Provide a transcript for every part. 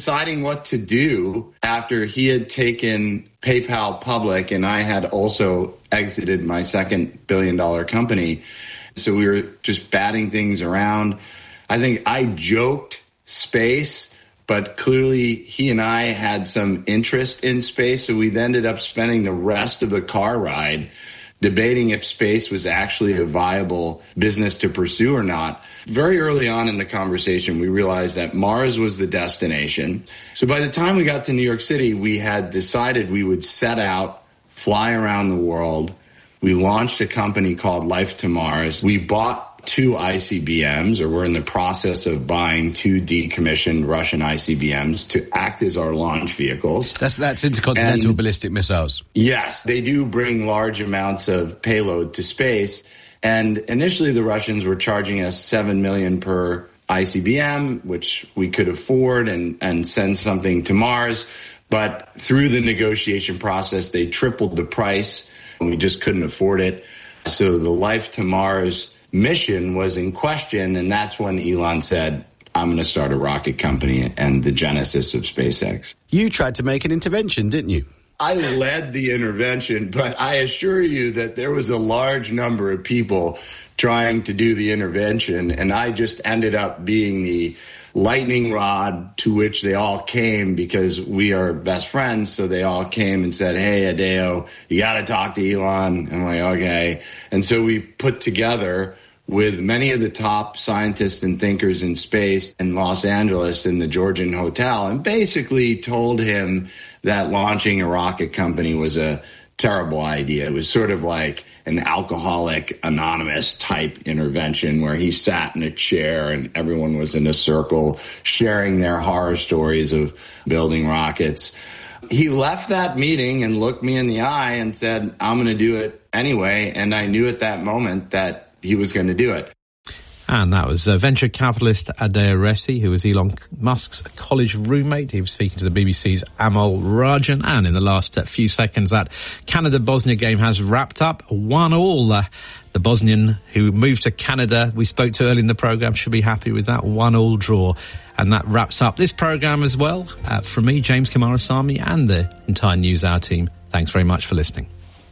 deciding what to do after he had taken PayPal public and I had also exited my second billion-dollar company. So we were just batting things around. I think I joked space, but clearly he and I had some interest in space. So we ended up spending the rest of the car ride debating if space was actually a viable business to pursue or not. Very early on in the conversation, we realized that Mars was the destination. So by the time we got to New York City, we had decided we would set out, fly around the world. We launched a company called Life to Mars. We bought 2 ICBMs, or we're in the process of buying 2 decommissioned Russian ICBMs to act as our launch vehicles. That's intercontinental ballistic missiles. Yes, they do bring large amounts of payload to space. And initially the Russians were charging us $7 million per ICBM, which we could afford and send something to Mars. But through the negotiation process, they tripled the price and we just couldn't afford it. So the Life to Mars mission was in question, and that's when Elon said, I'm going to start a rocket company, and the genesis of SpaceX. You tried to make an intervention, didn't you? I led the intervention, but I assure you that there was a large number of people trying to do the intervention, and I just ended up being the lightning rod to which they all came because we are best friends. So they all came and said, hey, Adeo, you got to talk to Elon. I'm like, okay. And so we put together with many of the top scientists and thinkers in space in Los Angeles in the Georgian Hotel and basically told him that launching a rocket company was a terrible idea. It was sort of like an Alcoholic Anonymous type intervention where he sat in a chair and everyone was in a circle sharing their horror stories of building rockets. He left that meeting and looked me in the eye and said, I'm going to do it anyway. And I knew at that moment that he was going to do it. And that was venture capitalist Adeo Ressi, who was Elon Musk's college roommate. He was speaking to the BBC's Amol Rajan. And in the last few seconds, that Canada-Bosnia game has wrapped up. 1-1. The Bosnian who moved to Canada, we spoke to early in the programme, should be happy with that 1-1 draw. And that wraps up this programme as well. From me, James Kumarasamy, and the entire NewsHour team, thanks very much for listening.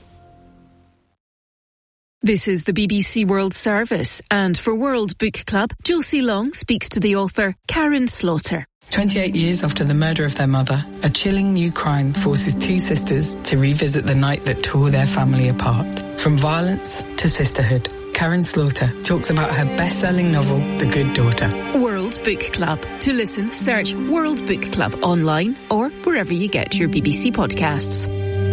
This is the BBC World Service, and for World Book Club, Josie Long speaks to the author Karen Slaughter. 28 years after the murder of their mother, a chilling new crime forces 2 sisters to revisit the night that tore their family apart. From violence to sisterhood, Karen Slaughter talks about her best-selling novel, The Good Daughter. World Book Club. To listen, search World Book Club online or wherever you get your BBC podcasts.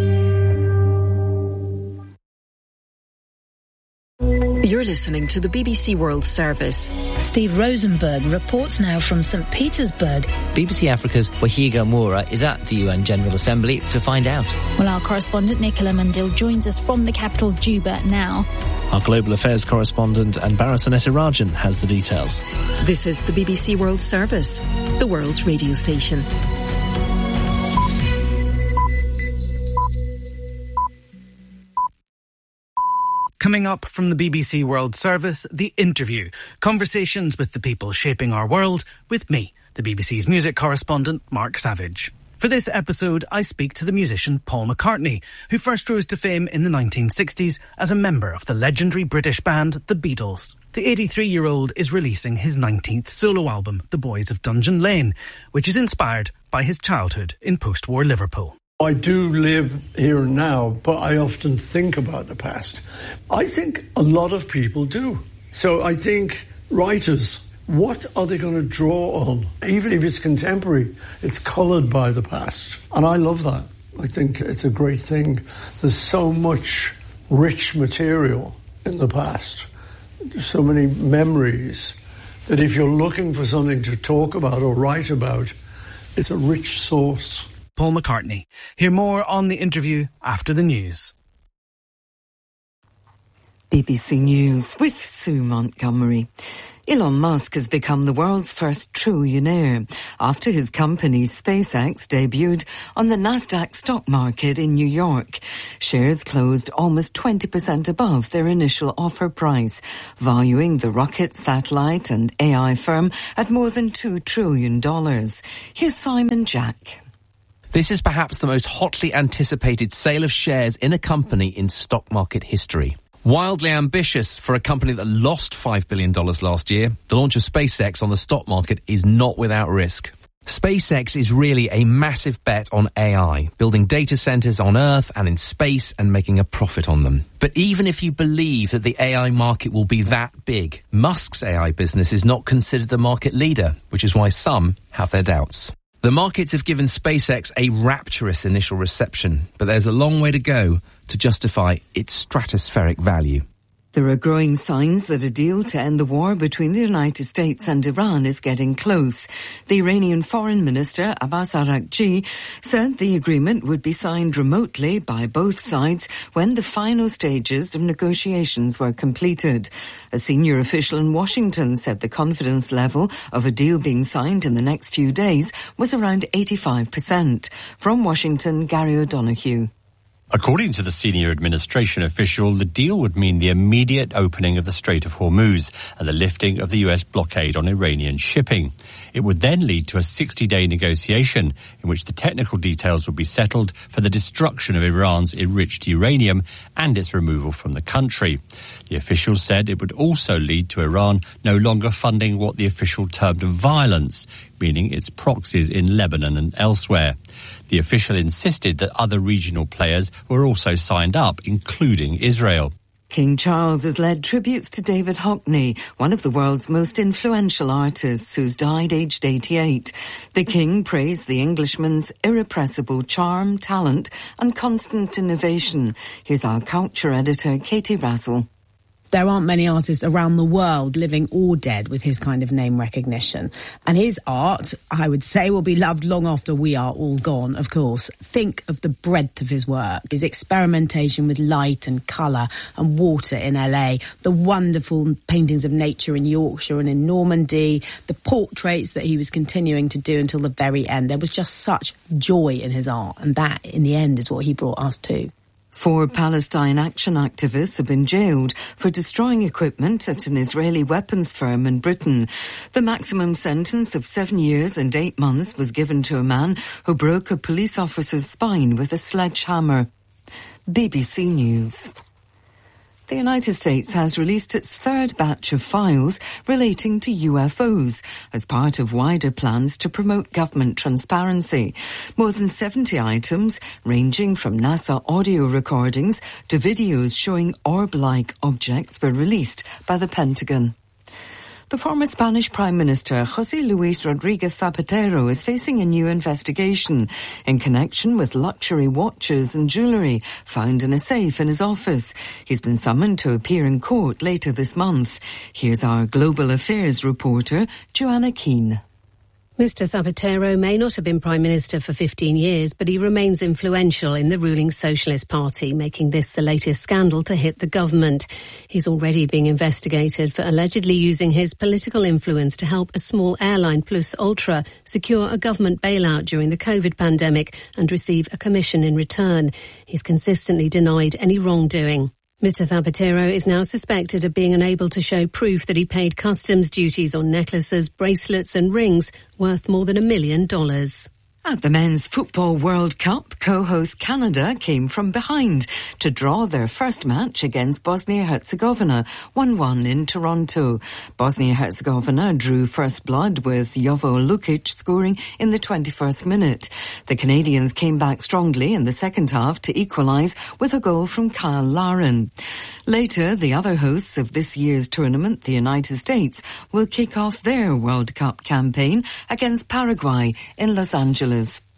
You're listening to the BBC World Service. Steve Rosenberg reports now from St. Petersburg. BBC Africa's Wahiga Moura is at the UN General Assembly to find out. Well, our correspondent Nicola Mandil joins us from the capital Juba now. Our global affairs correspondent Anbara Sanetarajan has the details. This is the BBC World Service, the world's radio station. Coming up from the BBC World Service, The Interview. Conversations with the people shaping our world with me, the BBC's music correspondent, Mark Savage. For this episode, I speak to the musician Paul McCartney, who first rose to fame in the 1960s as a member of the legendary British band The Beatles. The 83-year-old is releasing his 19th solo album, The Boys of Dungeon Lane, which is inspired by his childhood in post-war Liverpool. I do live here and now, but I often think about the past. I think a lot of people do. So I think writers, what are they going to draw on? Even if it's contemporary, it's coloured by the past. And I love that. I think it's a great thing. There's so much rich material in the past, so many memories, that if you're looking for something to talk about or write about, it's a rich source. Paul McCartney. Hear more on The Interview after the news. BBC News with Sue Montgomery. Elon Musk has become the world's first trillionaire after his company SpaceX debuted on the Nasdaq stock market in New York. Shares closed almost 20% above their initial offer price, valuing the rocket, satellite and AI firm at more than $2 trillion. Here's Simon Jack. This is perhaps the most hotly anticipated sale of shares in a company in stock market history. Wildly ambitious for a company that lost $5 billion last year, the launch of SpaceX on the stock market is not without risk. SpaceX is really a massive bet on AI, building data centers on Earth and in space and making a profit on them. But even if you believe that the AI market will be that big, Musk's AI business is not considered the market leader, which is why some have their doubts. The markets have given SpaceX a rapturous initial reception, but there's a long way to go to justify its stratospheric value. There are growing signs that a deal to end the war between the United States and Iran is getting close. The Iranian Foreign Minister Abbas Araghchi said the agreement would be signed remotely by both sides when the final stages of negotiations were completed. A senior official in Washington said the confidence level of a deal being signed in the next few days was around 85%. From Washington, Gary O'Donoghue. According to the senior administration official, the deal would mean the immediate opening of the Strait of Hormuz and the lifting of the US blockade on Iranian shipping. It would then lead to a 60-day negotiation in which the technical details would be settled for the destruction of Iran's enriched uranium and its removal from the country. The official said it would also lead to Iran no longer funding what the official termed violence, meaning its proxies in Lebanon and elsewhere. The official insisted that other regional players were also signed up, including Israel. King Charles has led tributes to David Hockney, one of the world's most influential artists who's died aged 88. The King praised the Englishman's irrepressible charm, talent and constant innovation. Here's our culture editor, Katie Razzle. There aren't many artists around the world, living or dead, with his kind of name recognition. And his art, I would say, will be loved long after we are all gone, of course. Think of the breadth of his work, his experimentation with light and colour and water in LA, the wonderful paintings of nature in Yorkshire and in Normandy, the portraits that he was continuing to do until the very end. There was just such joy in his art, and that, in the end, is what he brought us to. 4 Palestine action activists have been jailed for destroying equipment at an Israeli weapons firm in Britain. The maximum sentence of 7 years and 8 months was given to a man who broke a police officer's spine with a sledgehammer. BBC News. The United States has released its third batch of files relating to UFOs as part of wider plans to promote government transparency. More than 70 items, ranging from NASA audio recordings to videos showing orb-like objects, were released by the Pentagon. The former Spanish Prime Minister, José Luis Rodríguez Zapatero, is facing a new investigation in connection with luxury watches and jewellery found in a safe in his office. He's been summoned to appear in court later this month. Here's our Global Affairs reporter, Joanna Keane. Mr. Zapatero may not have been Prime Minister for 15 years, but he remains influential in the ruling Socialist Party, making this the latest scandal to hit the government. He's already being investigated for allegedly using his political influence to help a small airline, Plus Ultra, secure a government bailout during the COVID pandemic and receive a commission in return. He's consistently denied any wrongdoing. Mr. Zapatero is now suspected of being unable to show proof that he paid customs duties on necklaces, bracelets and rings worth more than $1 million. At the Men's Football World Cup, co-host Canada came from behind to draw their first match against Bosnia-Herzegovina 1-1 in Toronto. Bosnia-Herzegovina drew first blood with Jovo Lukic scoring in the 21st minute. The Canadians came back strongly in the second half to equalise with a goal from Kyle Larin. Later, the other hosts of this year's tournament, the United States, will kick off their World Cup campaign against Paraguay in Los Angeles.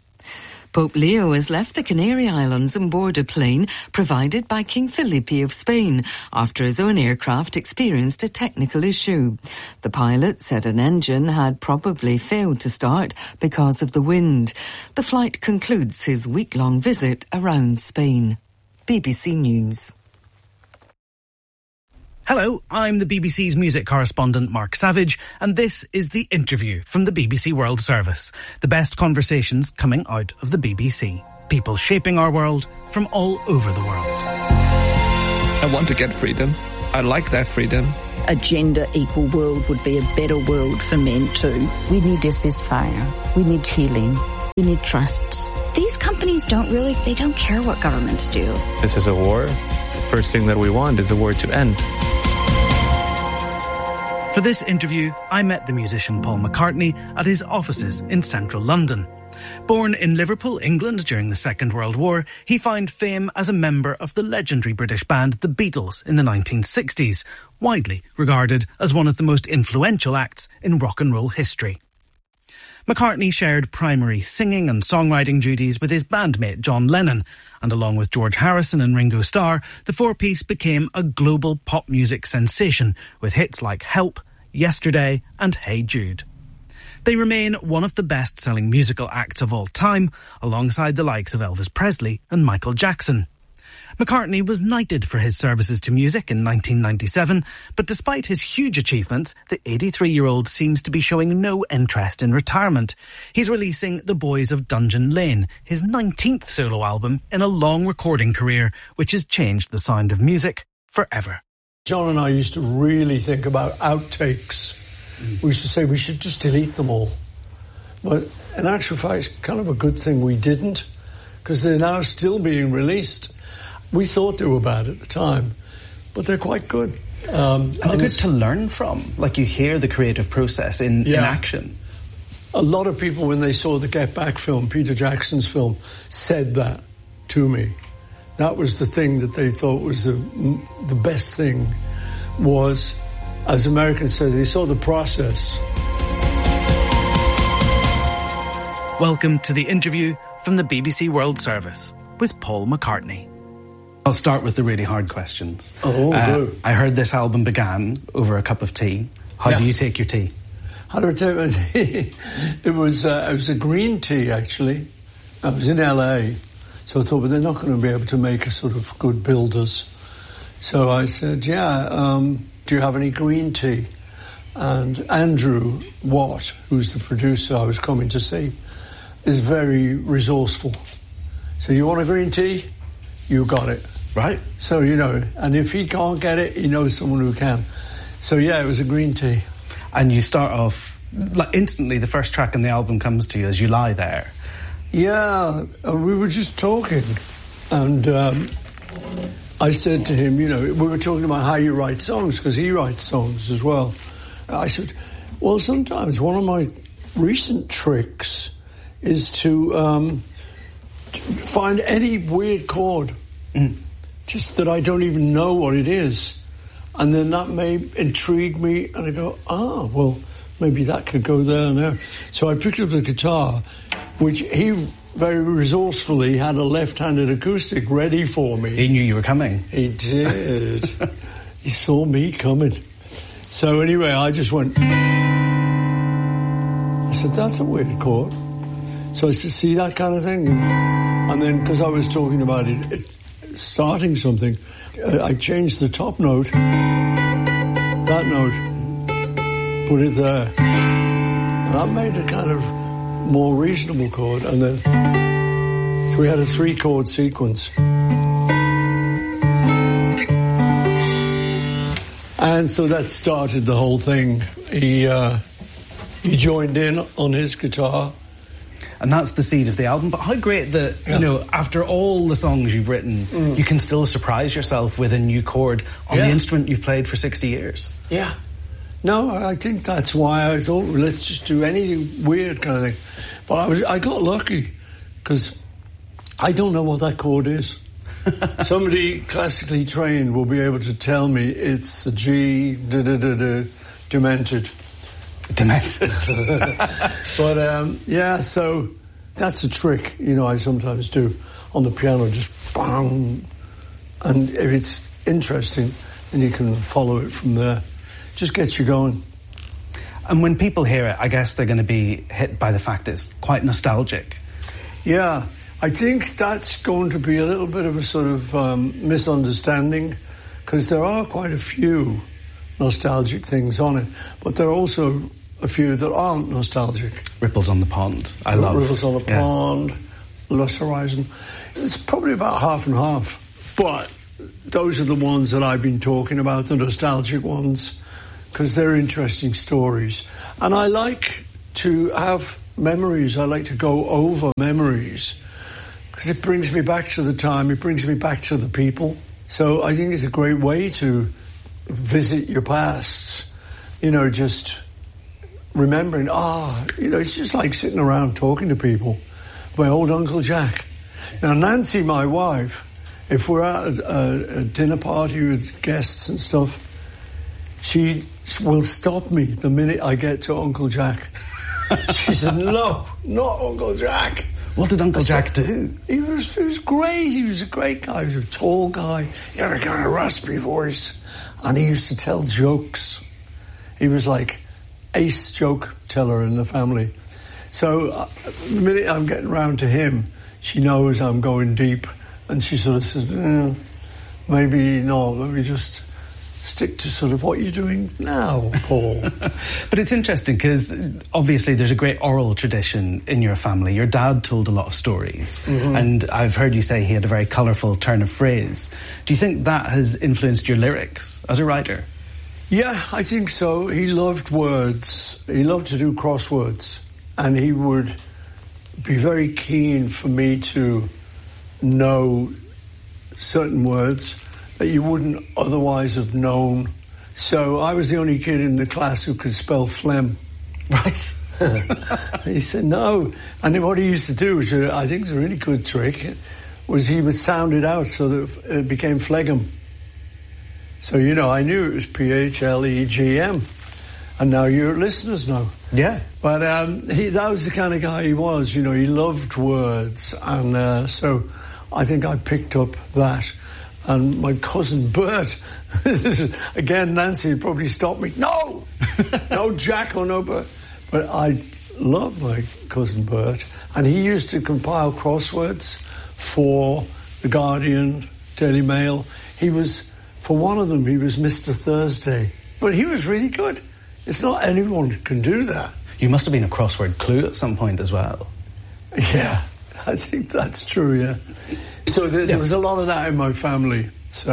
Pope Leo has left the Canary Islands on board a plane provided by King Felipe of Spain after his own aircraft experienced a technical issue. The pilot said an engine had probably failed to start because of the wind. The flight concludes his week-long visit around Spain. BBC News. Hello, I'm the BBC's music correspondent Mark Savage, and this is The Interview from the BBC World Service. The best conversations coming out of the BBC. People shaping our world from all over the world. I want to get freedom. I like that freedom. A gender equal world would be a better world for men too. We need a ceasefire. We need healing. We need trust. These companies they don't care what governments do. This is a war. The first thing that we want is the war to end. For this interview, I met the musician Paul McCartney at his offices in central London. Born in Liverpool, England during the Second World War, he found fame as a member of the legendary British band The Beatles in the 1960s, widely regarded as one of the most influential acts in rock and roll history. McCartney shared primary singing and songwriting duties with his bandmate John Lennon, and along with George Harrison and Ringo Starr, the four-piece became a global pop music sensation with hits like Help, Yesterday and Hey Jude. They remain one of the best-selling musical acts of all time, alongside the likes of Elvis Presley and Michael Jackson. McCartney was knighted for his services to music in 1997, but despite his huge achievements, the 83-year-old seems to be showing no interest in retirement. He's releasing The Boys of Dungeon Lane, his 19th solo album in a long recording career, which has changed the sound of music forever. John and I used to really think about outtakes. We used to say we should just delete them all. But in actual fact, it's kind of a good thing we didn't, because they're now still being released. We thought they were bad at the time, but they're quite good. And they're good to learn from. Like, you hear the creative process in action. A lot of people, when they saw the Get Back film, Peter Jackson's film, said that to me. That was the thing that they thought was the best thing, was, as Americans say, they saw the process. Welcome to The Interview from the BBC World Service with Paul McCartney. I'll start with the really hard questions. Good. I heard this album began over a cup of tea. How do you take your tea? How do I take my tea? It was a green tea, actually. I was in LA, so I thought, but they're not going to be able to make a sort of good builders. So I said, do you have any green tea? And Andrew Watt, who's the producer I was coming to see, is very resourceful. So you want a green tea? You got it. Right. So, and if he can't get it, he knows someone who can. So, it was a green tea. And you start off, like, instantly the first track in the album comes to you as you lie there. Yeah, we were just talking. And I said to him, we were talking about how you write songs, because he writes songs as well. I said, well, sometimes one of my recent tricks is to find any weird chord, just that I don't even know what it is. And then that may intrigue me, and I go, well, maybe that could go there and there. So I picked up the guitar, which he very resourcefully had a left-handed acoustic ready for me. He knew you were coming. He did. He saw me coming. So anyway, I just went... I said, that's a weird chord. So I said, see that kind of thing? And then, because I was talking about it starting something, I changed the top note, that note, put it there. And that made a kind of more reasonable chord. And then, so we had a 3-chord sequence. And so that started the whole thing. He joined in on his guitar. And that's the seed of the album. But how great that, after all the songs you've written, you can still surprise yourself with a new chord on the instrument you've played for 60 years. Yeah. No, I think that's why I thought, let's just do anything weird kind of thing. But I got lucky, because I don't know what that chord is. Somebody classically trained will be able to tell me it's a G, demented. But, so that's a trick, I sometimes do on the piano, just bang. And if it's interesting, then you can follow it from there. Just gets you going. And when people hear it, I guess they're going to be hit by the fact it's quite nostalgic. Yeah, I think that's going to be a little bit of a sort of misunderstanding, because there are quite a few nostalgic things on it, but there are also a few that aren't nostalgic. Ripples on the Pond, I love. Ripples on the Pond, Lost Horizon. It's probably about half and half, but those are the ones that I've been talking about, the nostalgic ones, because they're interesting stories. And I like to have memories. I like to go over memories because it brings me back to the time. It brings me back to the people. So I think it's a great way to visit your pasts. You know, just remembering, it's just like sitting around talking to people. My old Uncle Jack. Now, Nancy, my wife, if we're at a dinner party with guests and stuff, she will stop me the minute I get to Uncle Jack. She said, no, not Uncle Jack. What did Uncle Jack do? He was great. He was a great guy. He was a tall guy. He had a kind of raspy voice. And he used to tell jokes. He was like ace joke teller in the family. So the minute I'm getting round to him, she knows I'm going deep. And she sort of says, maybe not, let me just stick to sort of what you're doing now, Paul. But it's interesting because obviously there's a great oral tradition in your family. Your dad told a lot of stories, and I've heard you say he had a very colourful turn of phrase. Do you think that has influenced your lyrics as a writer? Yeah, I think so. He loved words. He loved to do crosswords, and he would be very keen for me to know certain words that you wouldn't otherwise have known. So I was the only kid in the class who could spell phlegm. Right. He said no. And then what he used to do, which I think is a really good trick, was he would sound it out so that it became phlegm. So, you know, I knew it was P-H-L-E-G-M. And now your listeners know. Yeah. But that was the kind of guy he was. You know, he loved words. And so I think I picked up that. And my cousin Bert, again, Nancy would probably stop me. No! No Jack or no Bert. But I love my cousin Bert. And he used to compile crosswords for The Guardian, Daily Mail. He was, for one of them, he was Mr. Thursday. But he was really good. It's not anyone who can do that. You must have been a crossword clue at some point as well. Yeah, I think that's true, yeah. So there was a lot of that in my family.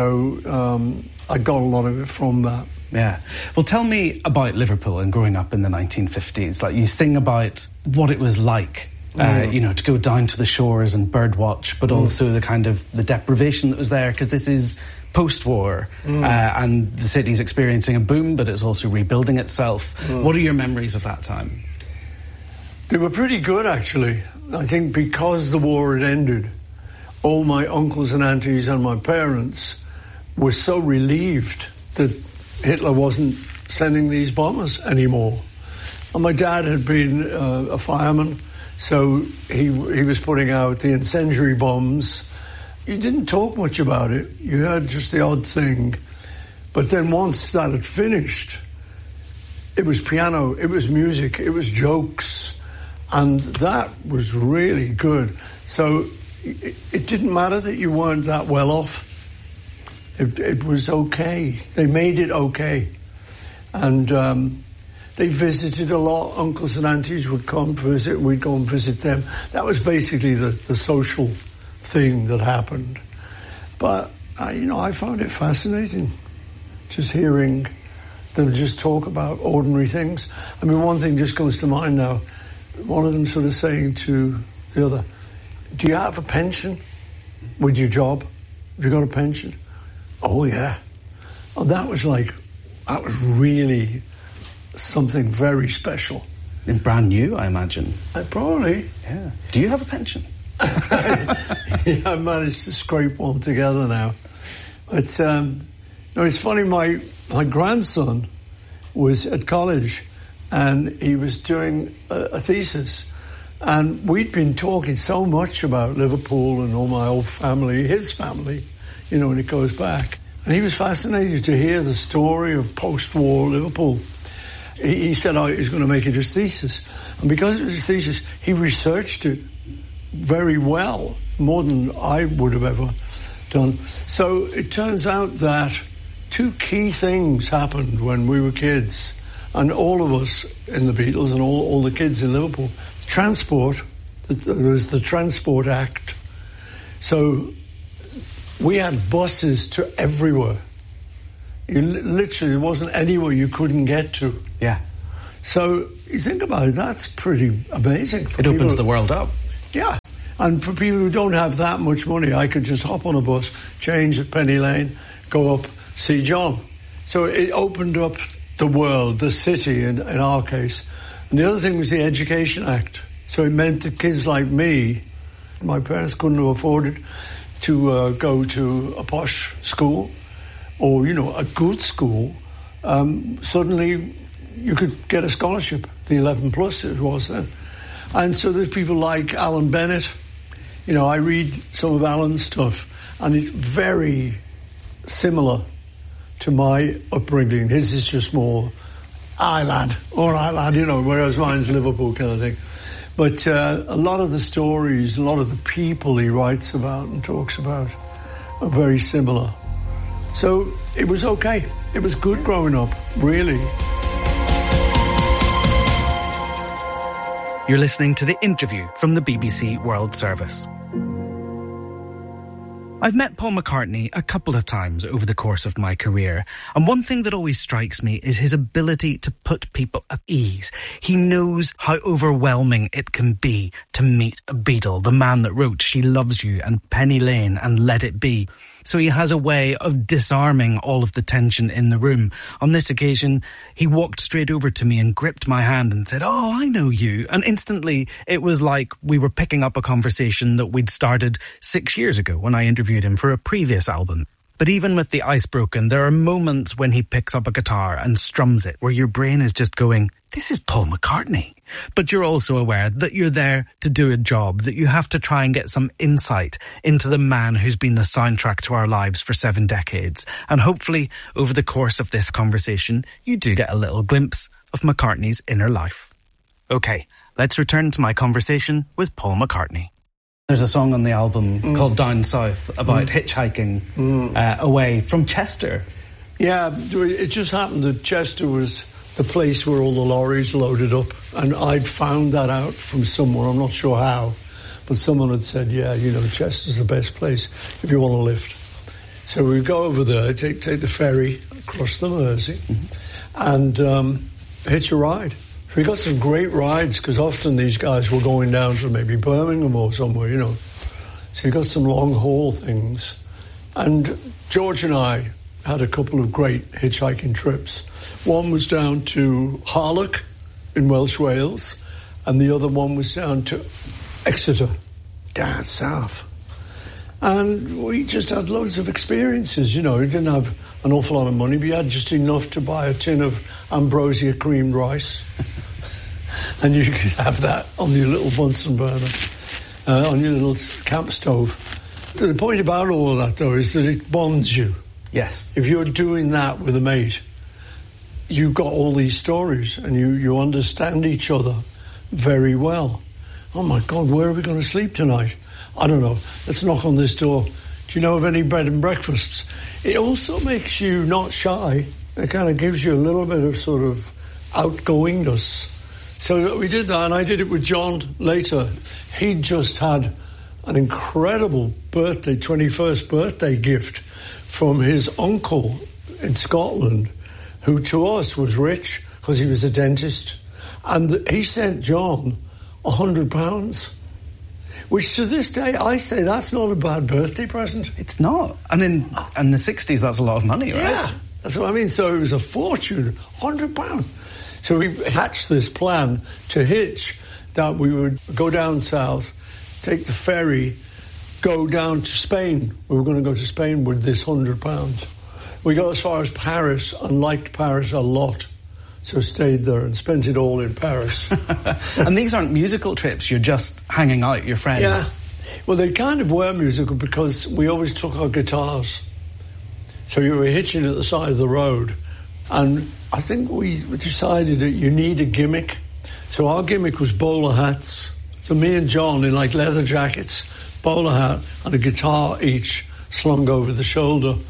So I got a lot of it from that. Yeah. Well, tell me about Liverpool and growing up in the 1950s. Like, you sing about what it was like, you know, to go down to the shores and birdwatch, but also the kind of the deprivation that was there, because this is post-war and the city's experiencing a boom, but it's also rebuilding itself. What are your memories of that time? They were pretty good, actually. I think because the war had ended, all my uncles and aunties and my parents were so relieved that Hitler wasn't sending these bombers anymore. And my dad had been a fireman, so he was putting out the incendiary bombs. You didn't talk much about it. You heard just the odd thing. But then once that had finished, it was piano, it was music, it was jokes. And that was really good. So it didn't matter that you weren't that well off. It was okay. They made it okay. And they visited a lot. Uncles and aunties would come visit. We'd go and visit them. That was basically the social thing that happened. But, I found it fascinating just hearing them just talk about ordinary things. I mean, one thing just comes to mind now. One of them sort of saying to the other, do you have a pension with your job? Have you got a pension? Oh, yeah. Oh, that was really something very special. And brand new, I imagine. Probably. Yeah. Do you have a pension? Yeah, I managed to scrape one together now. But, it's funny, my grandson was at college and he was doing a thesis. And we'd been talking so much about Liverpool and all my old family, his family, when it goes back. And he was fascinated to hear the story of post-war Liverpool. He said, he's going to make it his thesis. And because it was his thesis, he researched it very well, more than I would have ever done. So it turns out that two key things happened when we were kids, and all of us in the Beatles and all the kids in Liverpool. Transport, there was the Transport Act. So we had buses to everywhere. Literally, there wasn't anywhere you couldn't get to. Yeah. So you think about it, that's pretty amazing. It opens the world up. Yeah. And for people who don't have that much money, I could just hop on a bus, change at Penny Lane, go up, see John. So it opened up the world, the city in our case. And the other thing was the Education Act. So it meant that kids like me, my parents couldn't have afforded to go to a posh school or, a good school. Suddenly you could get a scholarship, the 11 plus it was then. And so there's people like Alan Bennett. I read some of Alan's stuff, and it's very similar to my upbringing. His is just more, aye lad, all right lad, whereas mine's Liverpool kind of thing. But a lot of the stories, a lot of the people he writes about and talks about are very similar. So it was okay. It was good growing up, really. You're listening to The Interview from the BBC World Service. I've met Paul McCartney a couple of times over the course of my career, and one thing that always strikes me is his ability to put people at ease. He knows how overwhelming it can be to meet a Beatle, the man that wrote She Loves You and Penny Lane and Let It Be. So he has a way of disarming all of the tension in the room. On this occasion, he walked straight over to me and gripped my hand and said, "Oh, I know you." And instantly, it was like we were picking up a conversation that we'd started 6 years ago when I interviewed him for a previous album. But even with the ice broken, there are moments when he picks up a guitar and strums it where your brain is just going, this is Paul McCartney. But you're also aware that you're there to do a job, that you have to try and get some insight into the man who's been the soundtrack to our lives for 7 decades. And hopefully, over the course of this conversation, you do get a little glimpse of McCartney's inner life. Okay, let's return to my conversation with Paul McCartney. There's a song on the album called Down South about hitchhiking away from Chester. Yeah, it just happened that Chester was the place where all the lorries loaded up, and I'd found that out from someone, I'm not sure how, but someone had said, Chester's the best place if you want to lift. So we go over there, take the ferry across the Mersey, and hitch a ride. We got some great rides, because often these guys were going down to maybe Birmingham or somewhere, So we got some long-haul things. And George and I had a couple of great hitchhiking trips. One was down to Harlech in Welsh Wales, and the other one was down to Exeter, down south. And we just had loads of experiences, We didn't have an awful lot of money, but we had just enough to buy a tin of Ambrosia creamed rice. And you could have that on your little Bunsen burner, on your little camp stove. The point about all of that, though, is that it bonds you. Yes. If you're doing that with a mate, you've got all these stories, and you understand each other very well. Oh, my God, where are we going to sleep tonight? I don't know. Let's knock on this door. Do you know of any bed and breakfasts? It also makes you not shy. It kind of gives you a little bit of sort of outgoingness. So we did that, and I did it with John later. He'd just had an incredible 21st birthday gift from his uncle in Scotland, who to us was rich because he was a dentist. And he sent John £100, which to this day I say that's not a bad birthday present. It's not. And in the 60s, that's a lot of money, right? Yeah, that's what I mean. So it was a fortune, £100. So we hatched this plan to hitch, that we would go down south, take the ferry, go down to Spain. We were going to go to Spain with this £100. We got as far as Paris and liked Paris a lot. So stayed there and spent it all in Paris. And these aren't musical trips, you're just hanging out, your friends. Yeah. Well, they kind of were musical because we always took our guitars. So you were hitching at the side of the road. And I think we decided that you need a gimmick. So our gimmick was bowler hats. So me and John in like leather jackets, bowler hat and a guitar each slung over the shoulder.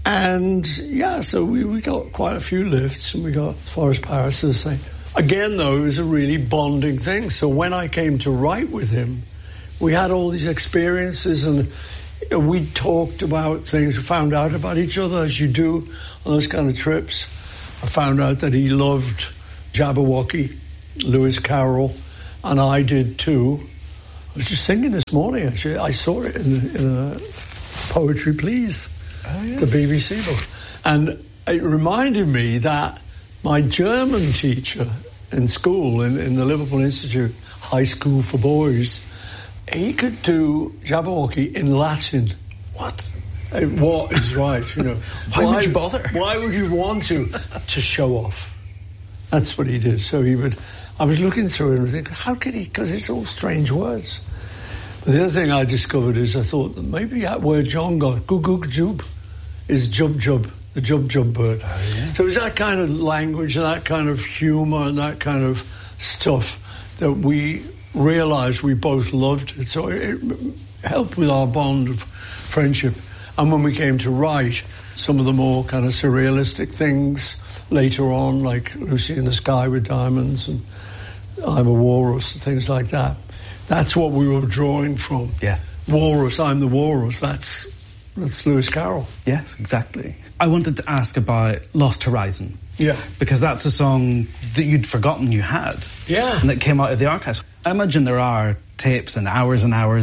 And, yeah, so we got quite a few lifts, and we got as far as Paris, as I say. Again, though, it was a really bonding thing. So when I came to write with him, we had all these experiences, and we talked about things, found out about each other, as you do on those kind of trips. I found out that he loved Jabberwocky, Lewis Carroll, and I did too. I was just singing this morning, actually. I saw it in a Poetry Please, the BBC book. And it reminded me that my German teacher in school, in the Liverpool Institute High School for Boys, he could do Jabberwocky in Latin. What? What is right, you know. Why would you bother? Why would you want to show off? That's what he did. So he would... I was looking through it and thinking, how could he... Because it's all strange words. But the other thing I discovered is I thought that maybe that word John got, gug-gug-jub, is jub-jub, the jub-jub bird. Oh, yeah. So it was that kind of language and that kind of humour and that kind of stuff that we realised we both loved. So it helped with our bond of friendship. And when we came to write some of the more kind of surrealistic things later on, like Lucy in the Sky with Diamonds and I'm a Walrus and things like that, that's what we were drawing from. Yeah. Walrus, I'm the Walrus, that's Lewis Carroll. Yes, exactly. I wanted to ask about Lost Horizon. Yeah. Because that's a song that you'd forgotten you had. Yeah. And that came out of the archives. I imagine there are tapes and hours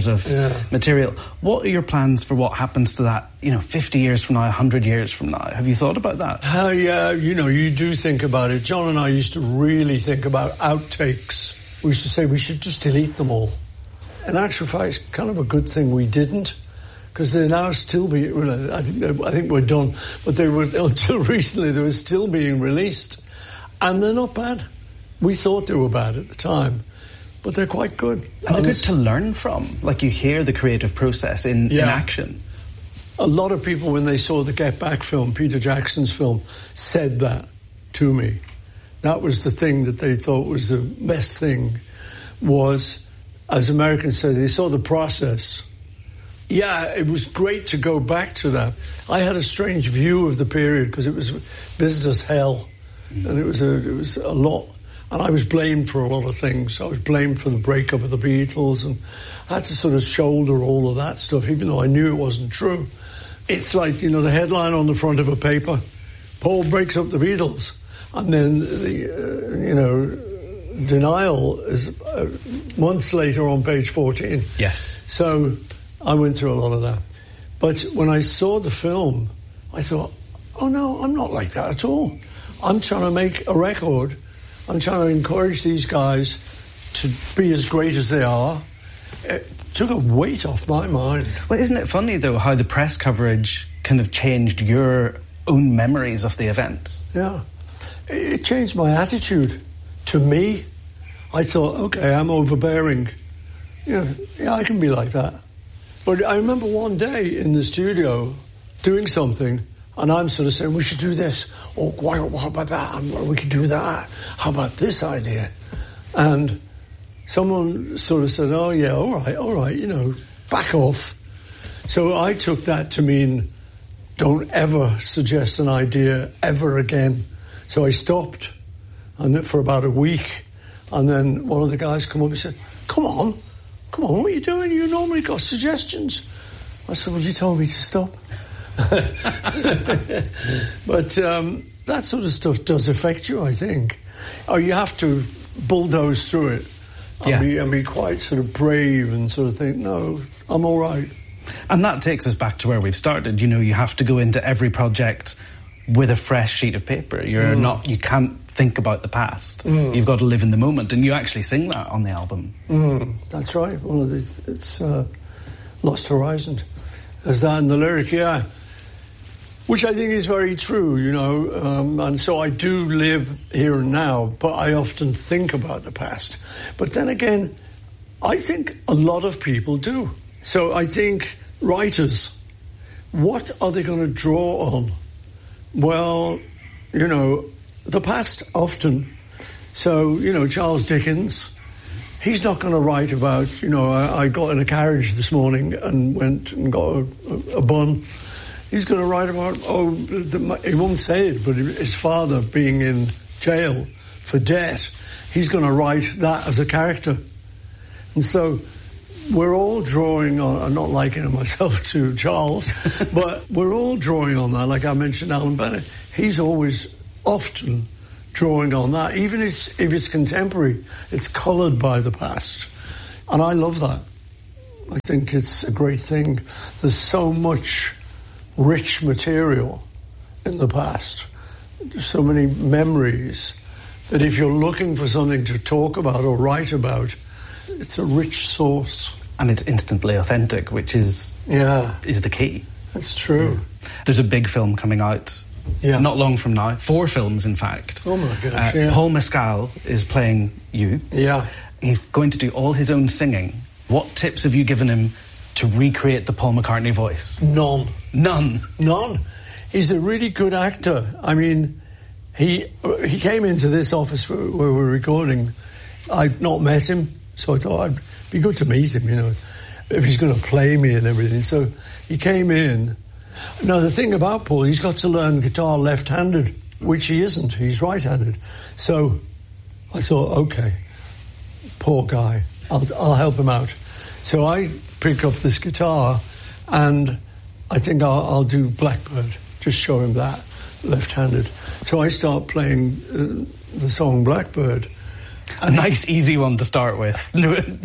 of material. What are your plans for what happens to that, 50 years from now, 100 years from now? Have you thought about that? Yeah, you do think about it. John and I used to really think about outtakes. We used to say we should just delete them all. In actual fact, it's kind of a good thing we didn't, because they're now still being... I think we're done, but they were, until recently, they were still being released. And they're not bad. We thought they were bad at the time, but they're quite good. And they're good to learn from. Like, you hear the creative process in action. A lot of people, when they saw the Get Back film, Peter Jackson's film, said that to me. That was the thing that they thought was the best thing, was, as Americans say, they saw the process. Yeah, it was great to go back to that. I had a strange view of the period because it was business hell, and it was a lot. And I was blamed for a lot of things. I was blamed for the breakup of the Beatles, and I had to sort of shoulder all of that stuff, even though I knew it wasn't true. It's like, the headline on the front of a paper, Paul breaks up the Beatles, and then the denial is months later on page 14. Yes. So I went through a lot of that. But when I saw the film, I thought, oh no, I'm not like that at all. I'm trying to make a record. I'm trying to encourage these guys to be as great as they are. It took a weight off my mind. Well, isn't it funny, though, how the press coverage kind of changed your own memories of the events? Yeah. It changed my attitude to me. I thought, okay, I'm overbearing. Yeah, I can be like that. But I remember one day in the studio doing something, and I'm sort of saying, we should do this. Or what about that? We could do that. How about this idea? And someone sort of said, oh, yeah, all right, back off. So I took that to mean, don't ever suggest an idea ever again. So I stopped for about a week. And then one of the guys come up and said, come on, what are you doing? You normally got suggestions. I said, well, you told me to stop. But that sort of stuff does affect you, I think. Or you have to bulldoze through it and be quite sort of brave and sort of think, no, I'm all right. And that takes us back to where we've started. You have to go into every project with a fresh sheet of paper. You can't think about the past. You've got to live in the moment, and you actually sing that on the album. That's right. It's Lost Horizon. There's that in the lyric, yeah. Which I think is very true, and so I do live here and now, but I often think about the past. But then again, I think a lot of people do. So I think writers, what are they going to draw on? Well, the past often. So, Charles Dickens, he's not going to write about, I got in a carriage this morning and went and got a bun. He's going to write about, he won't say it, but his father being in jail for debt. He's going to write that as a character. And so we're all drawing on, I'm not liking it myself to Charles, but we're all drawing on that. Like I mentioned Alan Bennett, he's always often drawing on that. Even if it's contemporary, it's coloured by the past. And I love that. I think it's a great thing. There's so much rich material in the past. There's so many memories that if you're looking for something to talk about or write about, it's a rich source. And it's instantly authentic, which is the key. That's true. There's a big film coming out not long from now. 4 films, in fact. Oh, my gosh, Paul Mescal is playing you. Yeah. He's going to do all his own singing. What tips have you given him to recreate the Paul McCartney voice? None. None? He's a really good actor. I mean, he came into this office where we're recording. I'd not met him, so I thought it'd be good to meet him, you know, if he's going to play me and everything. So he came in. Now, the thing about Paul, he's got to learn guitar left-handed, which he isn't. He's right-handed. So I thought, OK, poor guy, I'll help him out. So I pick up this guitar and I think I'll do Blackbird, just show him that, left-handed. So I start playing the song Blackbird. A nice, easy one to start with.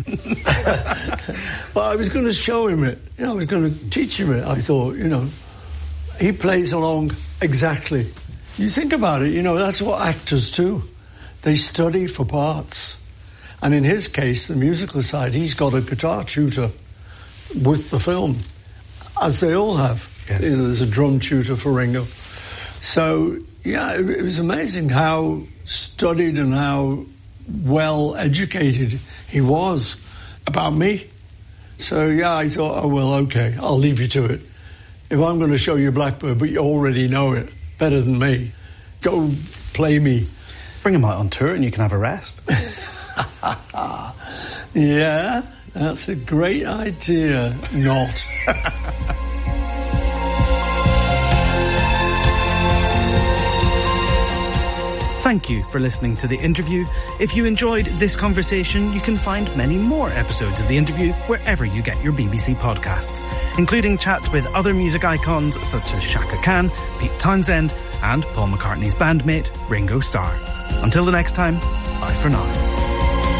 Well, I was going to show him it. I was going to teach him it. I thought, he plays along exactly. You think about it, that's what actors do. They study for parts. And in his case, the musical side, he's got a guitar tutor with the film, as they all have. Yeah. There's a drum tutor for Ringo. So, it was amazing how studied and how well educated he was about me. So, I thought, okay, I'll leave you to it. If I'm going to show you Blackbird, but you already know it better than me, go play me. Bring him out on tour and you can have a rest. Yeah, that's a great idea. Not. Thank you for listening to The Interview. If you enjoyed this conversation, you can find many more episodes of The Interview wherever you get your BBC podcasts, including chats with other music icons such as Shaka Khan, Pete Townsend, and Paul McCartney's bandmate, Ringo Starr. Until the next time, bye for now.